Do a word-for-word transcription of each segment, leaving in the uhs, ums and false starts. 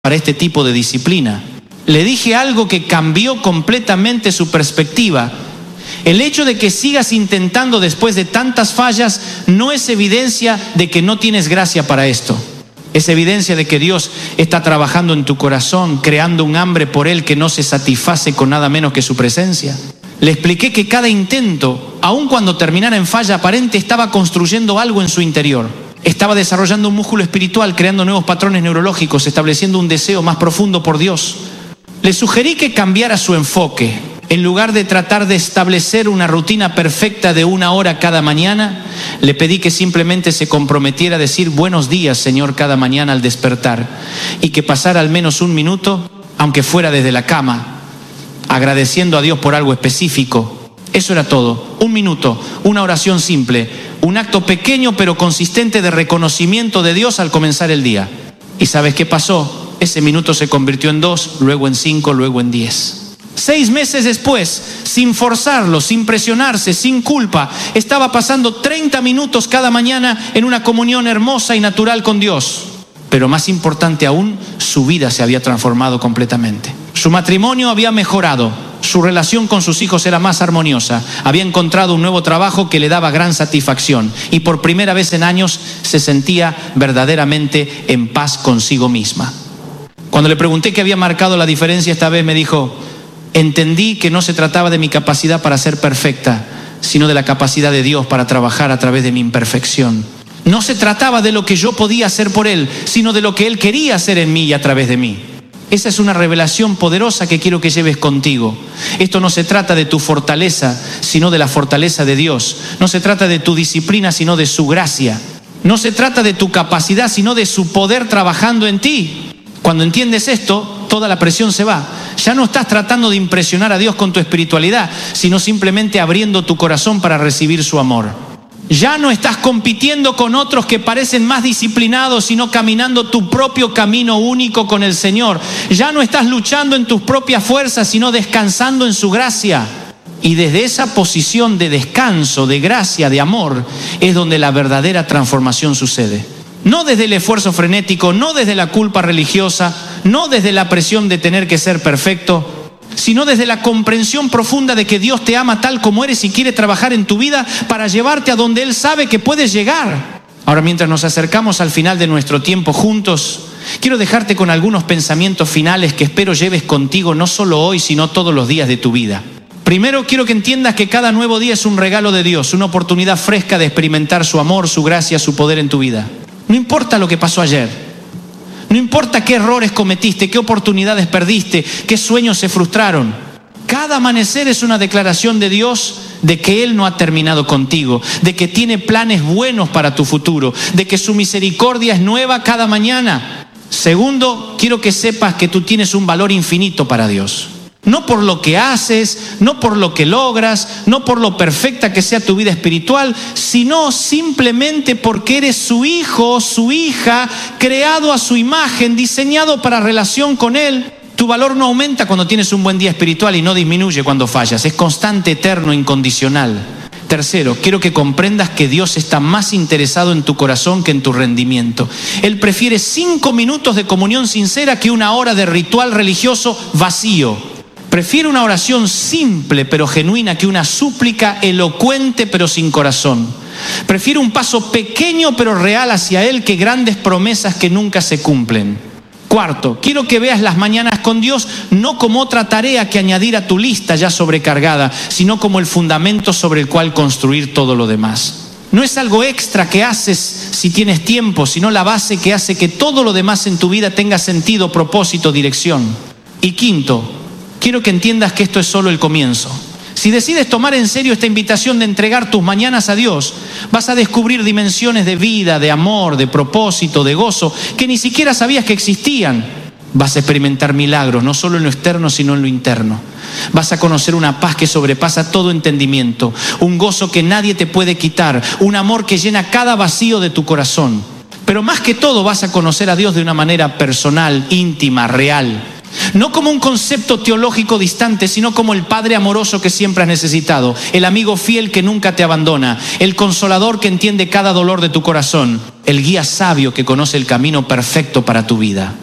para este tipo de disciplina. Le dije algo que cambió completamente su perspectiva. El hecho de que sigas intentando después de tantas fallas no es evidencia de que no tienes gracia para esto. Es evidencia de que Dios está trabajando en tu corazón, creando un hambre por Él que no se satisface con nada menos que su presencia. Le expliqué que cada intento, aun cuando terminara en falla aparente, estaba construyendo algo en su interior. Estaba desarrollando un músculo espiritual, creando nuevos patrones neurológicos, estableciendo un deseo más profundo por Dios. Le sugerí que cambiara su enfoque. En lugar de tratar de establecer una rutina perfecta de una hora cada mañana, le pedí que simplemente se comprometiera a decir buenos días, Señor, cada mañana al despertar, y que pasara al menos un minuto, aunque fuera desde la cama, agradeciendo a Dios por algo específico. Eso era todo, un minuto, una oración simple, un acto pequeño pero consistente de reconocimiento de Dios al comenzar el día. ¿Y sabes qué pasó? Ese minuto se convirtió en dos, luego en cinco, luego en diez. Seis meses después, sin forzarlo, sin presionarse, sin culpa, estaba pasando treinta minutos cada mañana en una comunión hermosa y natural con Dios. Pero más importante aún, su vida se había transformado completamente. Su matrimonio había mejorado, su relación con sus hijos era más armoniosa, había encontrado un nuevo trabajo que le daba gran satisfacción y por primera vez en años se sentía verdaderamente en paz consigo misma. Cuando le pregunté qué había marcado la diferencia esta vez, me dijo: entendí que no se trataba de mi capacidad para ser perfecta, sino de la capacidad de Dios para trabajar a través de mi imperfección. No se trataba de lo que yo podía hacer por Él, sino de lo que Él quería hacer en mí y a través de mí. Esa es una revelación poderosa que quiero que lleves contigo. Esto no se trata de tu fortaleza, sino de la fortaleza de Dios. No se trata de tu disciplina, sino de su gracia. No se trata de tu capacidad, sino de su poder trabajando en ti. Cuando entiendes esto, toda la presión se va. Ya no estás tratando de impresionar a Dios con tu espiritualidad, sino simplemente abriendo tu corazón para recibir su amor. Ya no estás compitiendo con otros que parecen más disciplinados, sino caminando tu propio camino único con el Señor. Ya no estás luchando en tus propias fuerzas, sino descansando en su gracia. Y desde esa posición de descanso, de gracia, de amor, es donde la verdadera transformación sucede. No desde el esfuerzo frenético, no desde la culpa religiosa, no desde la presión de tener que ser perfecto, sino desde la comprensión profunda de que Dios te ama tal como eres y quiere trabajar en tu vida para llevarte a donde Él sabe que puedes llegar. Ahora, mientras nos acercamos al final de nuestro tiempo juntos, quiero dejarte con algunos pensamientos finales que espero lleves contigo no solo hoy, sino todos los días de tu vida. Primero, quiero que entiendas que cada nuevo día es un regalo de Dios, una oportunidad fresca de experimentar su amor, su gracia, su poder en tu vida. No importa lo que pasó ayer. No importa qué errores cometiste, qué oportunidades perdiste, qué sueños se frustraron. Cada amanecer es una declaración de Dios de que Él no ha terminado contigo, de que tiene planes buenos para tu futuro, de que su misericordia es nueva cada mañana. Segundo, quiero que sepas que tú tienes un valor infinito para Dios. No por lo que haces, no por lo que logras, no por lo perfecta que sea tu vida espiritual, sino simplemente porque eres su hijo, su hija, creado a su imagen, diseñado para relación con Él. Tu valor no aumenta cuando tienes un buen día espiritual y no disminuye cuando fallas. Es constante, eterno, incondicional. Tercero, quiero que comprendas que Dios está más interesado en tu corazón que en tu rendimiento. Él prefiere cinco minutos de comunión sincera que una hora de ritual religioso vacío. Prefiere una oración simple pero genuina que una súplica elocuente pero sin corazón. Prefiere un paso pequeño pero real hacia Él que grandes promesas que nunca se cumplen. Cuarto, quiero que veas las mañanas con Dios no como otra tarea que añadir a tu lista ya sobrecargada, sino como el fundamento sobre el cual construir todo lo demás. No es algo extra que haces si tienes tiempo, sino la base que hace que todo lo demás en tu vida tenga sentido, propósito, dirección. Y quinto, quiero que entiendas que esto es solo el comienzo. Si decides tomar en serio esta invitación de entregar tus mañanas a Dios, vas a descubrir dimensiones de vida, de amor, de propósito, de gozo, que ni siquiera sabías que existían. Vas a experimentar milagros, no solo en lo externo, sino en lo interno. Vas a conocer una paz que sobrepasa todo entendimiento, un gozo que nadie te puede quitar, un amor que llena cada vacío de tu corazón. Pero más que todo vas a conocer a Dios de una manera personal, íntima, real. No como un concepto teológico distante, sino como el Padre amoroso que siempre has necesitado, el amigo fiel que nunca te abandona, el consolador que entiende cada dolor de tu corazón, el guía sabio que conoce el camino perfecto para tu vida.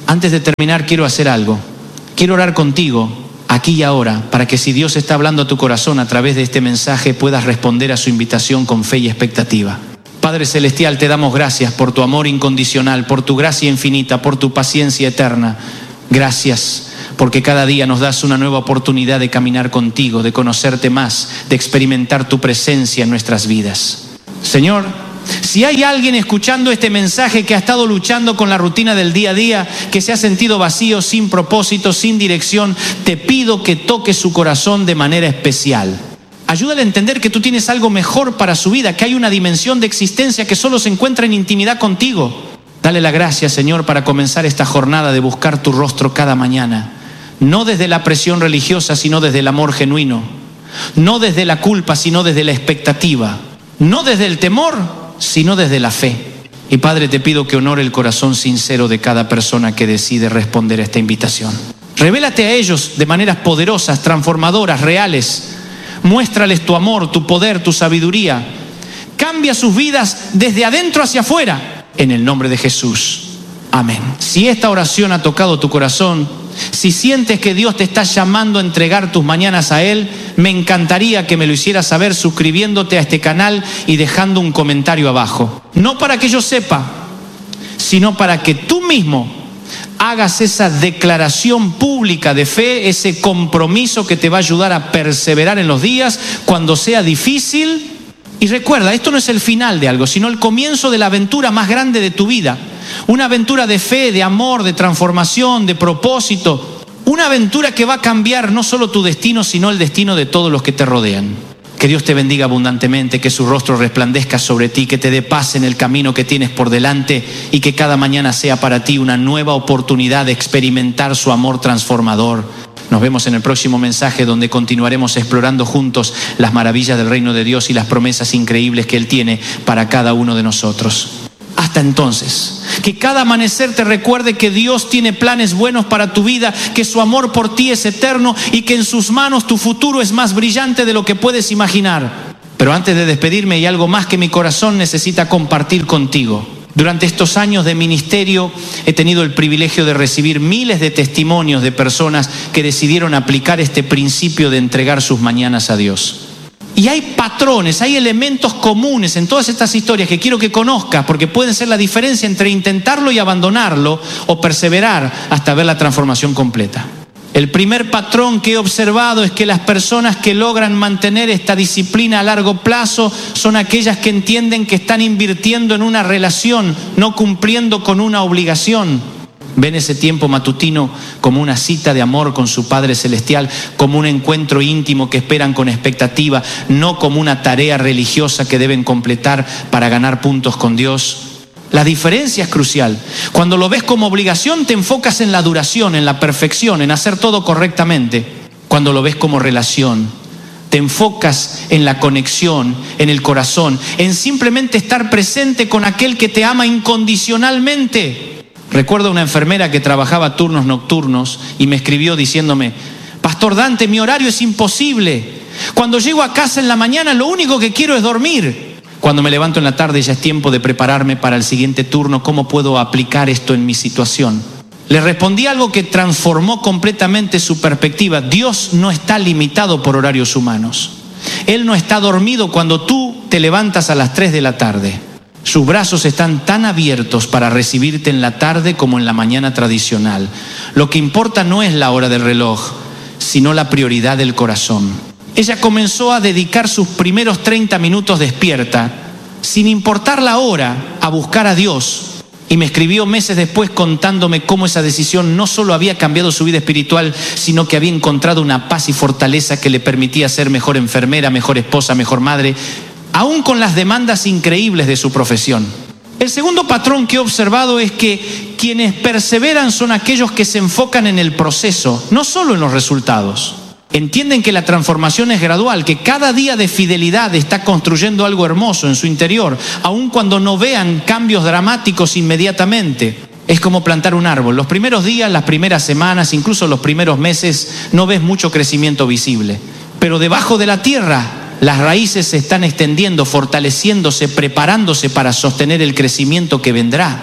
Antes de terminar, quiero hacer algo. Quiero orar contigo aquí y ahora, para que si Dios está hablando a tu corazón a través de este mensaje, puedas responder a su invitación con fe y expectativa. Padre Celestial, te damos gracias por tu amor incondicional, por tu gracia infinita, por tu paciencia eterna. Gracias, porque cada día nos das una nueva oportunidad de caminar contigo, de conocerte más, de experimentar tu presencia en nuestras vidas. Señor, si hay alguien escuchando este mensaje que ha estado luchando con la rutina del día a día, que se ha sentido vacío, sin propósito, sin dirección, te pido que toques su corazón de manera especial. Ayúdale a entender que tú tienes algo mejor para su vida, que hay una dimensión de existencia que solo se encuentra en intimidad contigo. Dale la gracia, Señor, para comenzar esta jornada de buscar tu rostro cada mañana. No desde la presión religiosa, sino desde el amor genuino. No desde la culpa, sino desde la expectativa. No desde el temor, sino desde la fe. Y Padre, te pido que honore el corazón sincero de cada persona que decide responder a esta invitación. Revélate a ellos de maneras poderosas, transformadoras, reales. Muéstrales tu amor, tu poder, tu sabiduría. Cambia sus vidas desde adentro hacia afuera. En el nombre de Jesús. Amén. Si esta oración ha tocado tu corazón, si sientes que Dios te está llamando a entregar tus mañanas a Él, me encantaría que me lo hicieras saber suscribiéndote a este canal y dejando un comentario abajo. No para que yo sepa, sino para que tú mismo hagas esa declaración pública de fe, ese compromiso que te va a ayudar a perseverar en los días cuando sea difícil. Y recuerda, esto no es el final de algo, sino el comienzo de la aventura más grande de tu vida. Una aventura de fe, de amor, de transformación, de propósito. Una aventura que va a cambiar no solo tu destino, sino el destino de todos los que te rodean. Que Dios te bendiga abundantemente, que su rostro resplandezca sobre ti, que te dé paz en el camino que tienes por delante y que cada mañana sea para ti una nueva oportunidad de experimentar su amor transformador. Nos vemos en el próximo mensaje, donde continuaremos explorando juntos las maravillas del reino de Dios y las promesas increíbles que Él tiene para cada uno de nosotros. Hasta entonces, que cada amanecer te recuerde que Dios tiene planes buenos para tu vida, que su amor por ti es eterno y que en sus manos tu futuro es más brillante de lo que puedes imaginar. Pero antes de despedirme, hay algo más que mi corazón necesita compartir contigo. Durante estos años de ministerio he tenido el privilegio de recibir miles de testimonios de personas que decidieron aplicar este principio de entregar sus mañanas a Dios. Y hay patrones, hay elementos comunes en todas estas historias que quiero que conozcas, porque pueden ser la diferencia entre intentarlo y abandonarlo o perseverar hasta ver la transformación completa. El primer patrón que he observado es que las personas que logran mantener esta disciplina a largo plazo son aquellas que entienden que están invirtiendo en una relación, no cumpliendo con una obligación. Ven ese tiempo matutino como una cita de amor con su Padre Celestial, como un encuentro íntimo que esperan con expectativa, no como una tarea religiosa que deben completar para ganar puntos con Dios. La diferencia es crucial. Cuando lo ves como obligación, te enfocas en la duración, en la perfección, en hacer todo correctamente. Cuando lo ves como relación, te enfocas en la conexión, en el corazón, en simplemente estar presente con aquel que te ama incondicionalmente. Recuerdo una enfermera que trabajaba turnos nocturnos y me escribió diciéndome: Pastor Dante, mi horario es imposible. Cuando llego a casa en la mañana, lo único que quiero es dormir. Cuando me levanto en la tarde ya es tiempo de prepararme para el siguiente turno. ¿Cómo puedo aplicar esto en mi situación? Le respondí algo que transformó completamente su perspectiva. Dios no está limitado por horarios humanos. Él no está dormido cuando tú te levantas a las tres de la tarde. Sus brazos están tan abiertos para recibirte en la tarde como en la mañana tradicional. Lo que importa no es la hora del reloj, sino la prioridad del corazón. Ella comenzó a dedicar sus primeros treinta minutos despierta, sin importar la hora, a buscar a Dios. Y me escribió meses después contándome cómo esa decisión no solo había cambiado su vida espiritual, sino que había encontrado una paz y fortaleza que le permitía ser mejor enfermera, mejor esposa, mejor madre, aún con las demandas increíbles de su profesión. El segundo patrón que he observado es que quienes perseveran son aquellos que se enfocan en el proceso, no solo en los resultados. Entienden que la transformación es gradual, que cada día de fidelidad está construyendo algo hermoso en su interior, aun cuando no vean cambios dramáticos inmediatamente. Es como plantar un árbol. Los primeros días, las primeras semanas, incluso los primeros meses, no ves mucho crecimiento visible. Pero debajo de la tierra, las raíces se están extendiendo, fortaleciéndose, preparándose para sostener el crecimiento que vendrá.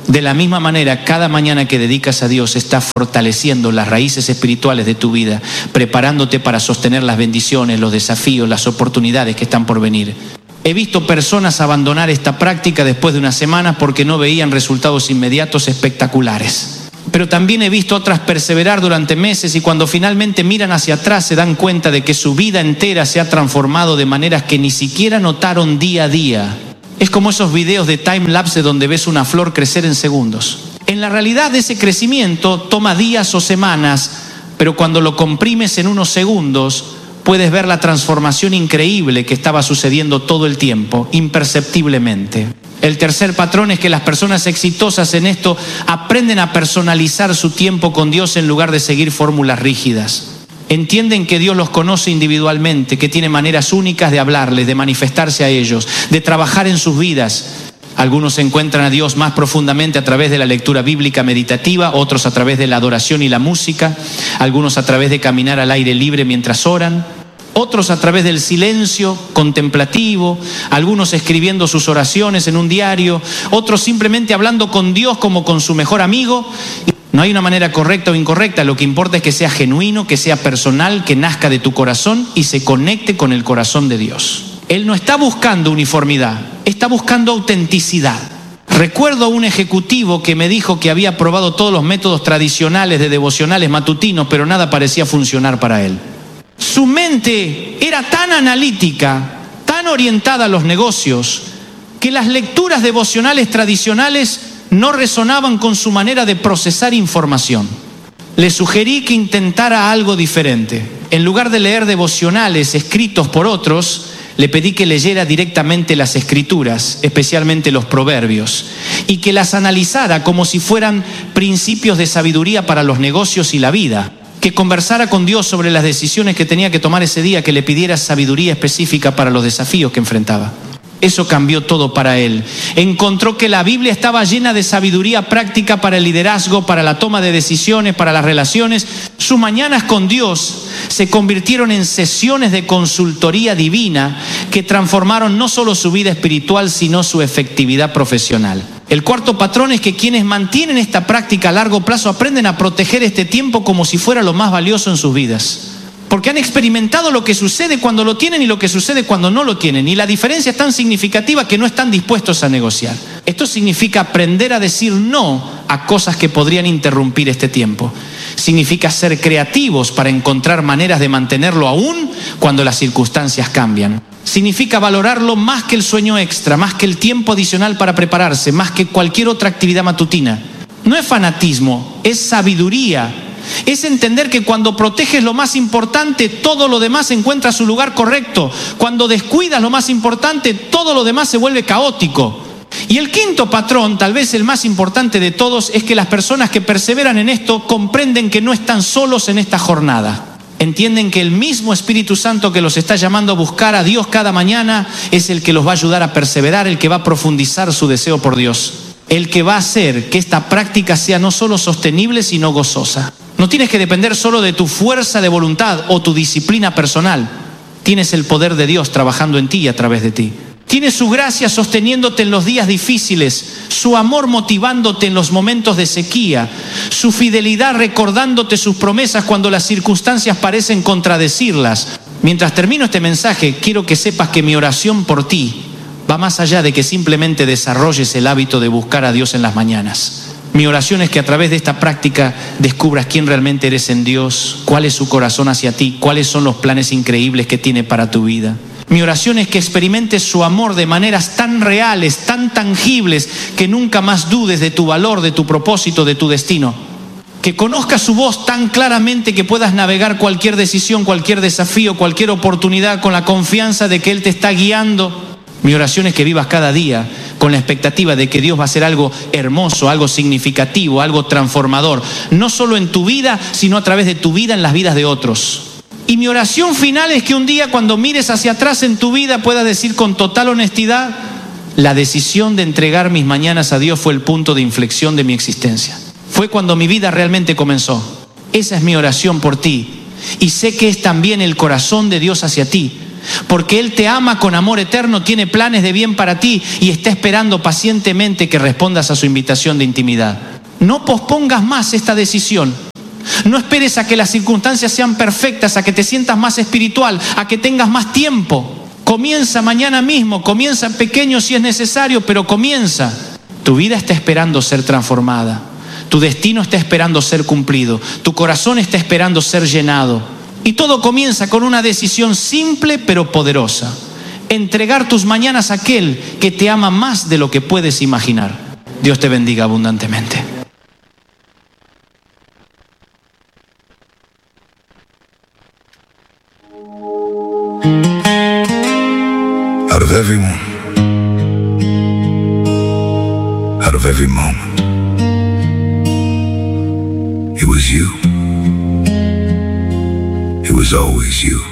De la misma manera, cada mañana que dedicas a Dios está fortaleciendo las raíces espirituales de tu vida, preparándote para sostener las bendiciones, los desafíos, las oportunidades que están por venir. He visto personas abandonar esta práctica después de unas semanas porque no veían resultados inmediatos espectaculares. Pero también he visto otras perseverar durante meses y cuando finalmente miran hacia atrás se dan cuenta de que su vida entera se ha transformado de maneras que ni siquiera notaron día a día. Es como esos videos de time lapse donde ves una flor crecer en segundos. En la realidad ese crecimiento toma días o semanas, pero cuando lo comprimes en unos segundos, puedes ver la transformación increíble que estaba sucediendo todo el tiempo, imperceptiblemente. El tercer patrón es que las personas exitosas en esto aprenden a personalizar su tiempo con Dios en lugar de seguir fórmulas rígidas. Entienden que Dios los conoce individualmente, que tiene maneras únicas de hablarles, de manifestarse a ellos, de trabajar en sus vidas. Algunos encuentran a Dios más profundamente a través de la lectura bíblica meditativa, otros a través de la adoración y la música, algunos a través de caminar al aire libre mientras oran, otros a través del silencio contemplativo, algunos escribiendo sus oraciones en un diario, otros simplemente hablando con Dios como con su mejor amigo. No hay una manera correcta o incorrecta, lo que importa es que sea genuino, que sea personal, que nazca de tu corazón y se conecte con el corazón de Dios. Él no está buscando uniformidad, está buscando autenticidad. Recuerdo a un ejecutivo que me dijo que había probado todos los métodos tradicionales de devocionales matutinos, pero nada parecía funcionar para él. Su mente era tan analítica, tan orientada a los negocios, que las lecturas devocionales tradicionales no resonaban con su manera de procesar información. Le sugerí que intentara algo diferente. En lugar de leer devocionales escritos por otros, le pedí que leyera directamente las escrituras, especialmente los proverbios, y que las analizara como si fueran principios de sabiduría para los negocios y la vida. Que conversara con Dios sobre las decisiones que tenía que tomar ese día, que le pidiera sabiduría específica para los desafíos que enfrentaba. Eso cambió todo para él. Encontró que la Biblia estaba llena de sabiduría práctica para el liderazgo, para la toma de decisiones, para las relaciones. Sus mañanas con Dios se convirtieron en sesiones de consultoría divina que transformaron no solo su vida espiritual, sino su efectividad profesional. El cuarto patrón es que quienes mantienen esta práctica a largo plazo aprenden a proteger este tiempo como si fuera lo más valioso en sus vidas. Porque han experimentado lo que sucede cuando lo tienen y lo que sucede cuando no lo tienen. Y la diferencia es tan significativa que no están dispuestos a negociar. Esto significa aprender a decir no a cosas que podrían interrumpir este tiempo. Significa ser creativos para encontrar maneras de mantenerlo aún cuando las circunstancias cambian. Significa valorarlo más que el sueño extra, más que el tiempo adicional para prepararse, más que cualquier otra actividad matutina. No es fanatismo, es sabiduría. Es entender que cuando proteges lo más importante, todo lo demás encuentra su lugar correcto. Cuando descuidas lo más importante, todo lo demás se vuelve caótico. Y el quinto patrón, tal vez el más importante de todos, es que las personas que perseveran en esto comprenden que no están solos en esta jornada. Entienden que el mismo Espíritu Santo que los está llamando a buscar a Dios cada mañana es el que los va a ayudar a perseverar, el que va a profundizar su deseo por Dios. El que va a hacer que esta práctica sea no solo sostenible, sino gozosa. No tienes que depender solo de tu fuerza de voluntad o tu disciplina personal. Tienes el poder de Dios trabajando en ti y a través de ti. Tienes su gracia sosteniéndote en los días difíciles, su amor motivándote en los momentos de sequía, su fidelidad recordándote sus promesas cuando las circunstancias parecen contradecirlas. Mientras termino este mensaje, quiero que sepas que mi oración por ti va más allá de que simplemente desarrolles el hábito de buscar a Dios en las mañanas. Mi oración es que a través de esta práctica descubras quién realmente eres en Dios, cuál es su corazón hacia ti, cuáles son los planes increíbles que tiene para tu vida. Mi oración es que experimentes su amor de maneras tan reales, tan tangibles, que nunca más dudes de tu valor, de tu propósito, de tu destino. Que conozcas su voz tan claramente que puedas navegar cualquier decisión, cualquier desafío, cualquier oportunidad con la confianza de que Él te está guiando. Mi oración es que vivas cada día con la expectativa de que Dios va a hacer algo hermoso, algo significativo, algo transformador, no solo en tu vida, sino a través de tu vida en las vidas de otros. Y mi oración final es que un día cuando mires hacia atrás en tu vida puedas decir con total honestidad: la decisión de entregar mis mañanas a Dios fue el punto de inflexión de mi existencia. Fue cuando mi vida realmente comenzó. Esa es mi oración por ti. Y sé que es también el corazón de Dios hacia ti. Porque Él te ama con amor eterno, tiene planes de bien para ti y está esperando pacientemente que respondas a su invitación de intimidad. No pospongas más esta decisión. No esperes a que las circunstancias sean perfectas, a que te sientas más espiritual, a que tengas más tiempo. Comienza mañana mismo, comienza pequeño si es necesario, pero comienza. Tu vida está esperando ser transformada. Tu destino está esperando ser cumplido. Tu corazón está esperando ser llenado. Y todo comienza con una decisión simple pero poderosa. Entregar tus mañanas a aquel que te ama más de lo que puedes imaginar. Dios te bendiga abundantemente. Out of everyone, out of every moment, it was you. It was always you.